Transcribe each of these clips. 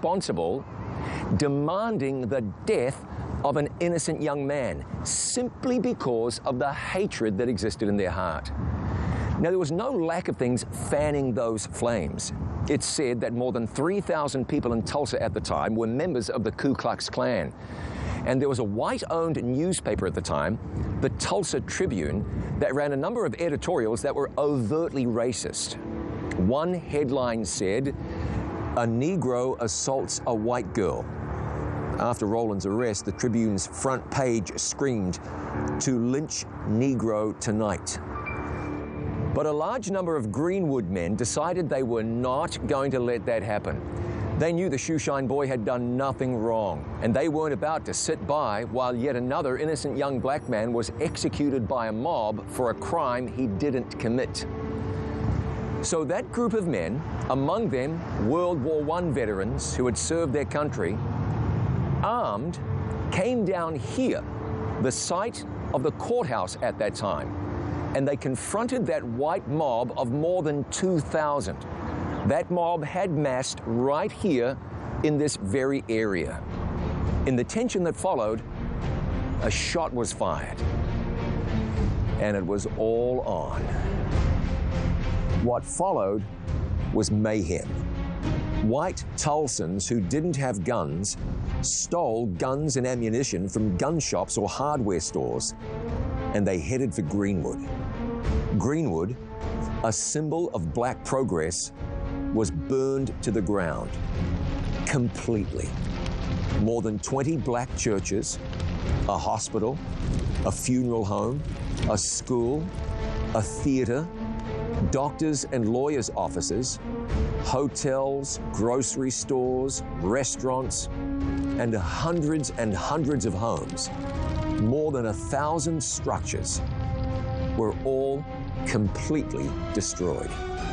responsible, demanding the death of an innocent young man simply because of the hatred that existed in their heart. Now, there was no lack of things fanning those flames. It's said that more than 3,000 people in Tulsa at the time were members of the Ku Klux Klan. And there was a white-owned newspaper at the time, the Tulsa Tribune, that ran a number of editorials that were overtly racist. One headline said, "A Negro assaults a white girl." After Rowland's arrest, the Tribune's front page screamed, "To lynch Negro tonight." But a large number of Greenwood men decided they were not going to let that happen. They knew the shoeshine boy had done nothing wrong, and they weren't about to sit by while yet another innocent young black man was executed by a mob for a crime he didn't commit. So that group of men, among them World War I veterans who had served their country, armed, came down here, the site of the courthouse at that time, and they confronted that white mob of more than 2,000. That mob had massed right here in this very area. In the tension that followed, a shot was fired, and it was all on. What followed was mayhem. White Tulsans who didn't have guns stole guns and ammunition from gun shops or hardware stores, and they headed for Greenwood. Greenwood, a symbol of black progress, was burned to the ground completely. More than 20 black churches, a hospital, a funeral home, a school, a theater, doctors' and lawyers' offices, hotels, grocery stores, restaurants, and hundreds of homes, more than 1,000 structures, were all completely destroyed.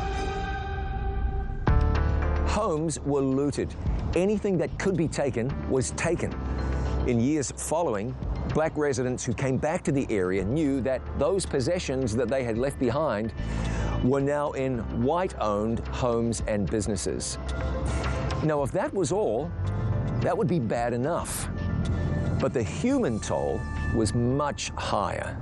Homes were looted. Anything that could be taken was taken. In years following, black residents who came back to the area knew that those possessions that they had left behind were now in white-owned homes and businesses. Now, if that was all, that would be bad enough. But the human toll was much higher.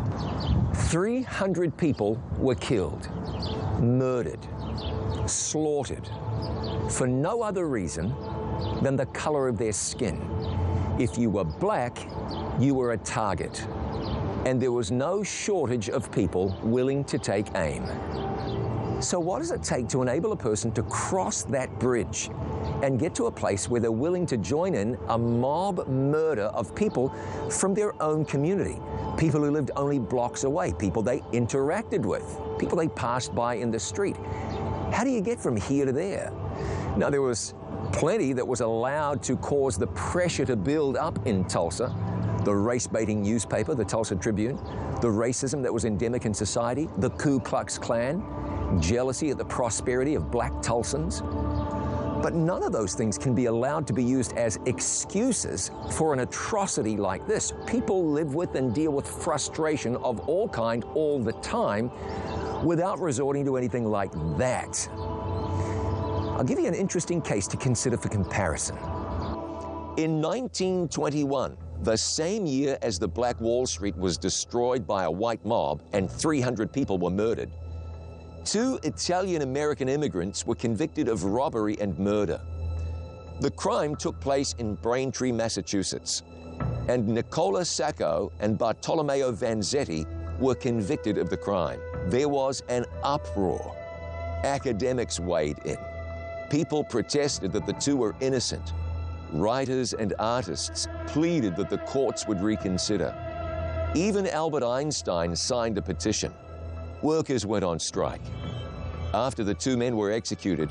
300 people were killed, murdered, slaughtered, for no other reason than the color of their skin. If you were black, you were a target, and there was no shortage of people willing to take aim. So what does it take to enable a person to cross that bridge and get to a place where they're willing to join in a mob murder of people from their own community, people who lived only blocks away, people they interacted with, people they passed by in the street? How do you get from here to there? Now, there was plenty that was allowed to cause the pressure to build up in Tulsa. The race-baiting newspaper, the Tulsa Tribune, the racism that was endemic in society, the Ku Klux Klan, jealousy at the prosperity of black Tulsans. But none of those things can be allowed to be used as excuses for an atrocity like this. People live with and deal with frustration of all kind all the time without resorting to anything like that. I'll give you an interesting case to consider for comparison. In 1921, the same year as the Black Wall Street was destroyed by a white mob and 300 people were murdered, 2 Italian-American immigrants were convicted of robbery and murder. The crime took place in Braintree, Massachusetts, and Nicola Sacco and Bartolomeo Vanzetti were convicted of the crime. There was an uproar. Academics weighed in. People protested that the 2 were innocent. Writers and artists pleaded that the courts would reconsider. Even Albert Einstein signed a petition. Workers went on strike. After the 2 men were executed,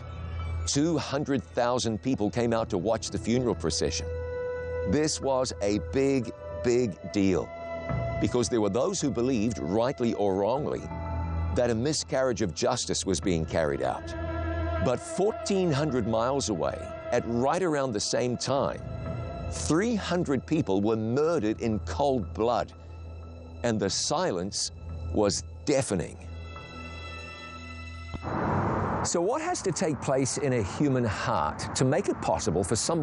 200,000 people came out to watch the funeral procession. This was a big, big deal, because there were those who believed, rightly or wrongly, that a miscarriage of justice was being carried out. But 1,400 miles away, at right around the same time, 300 people were murdered in cold blood, and the silence was deafening. So what has to take place in a human heart to make it possible for somebody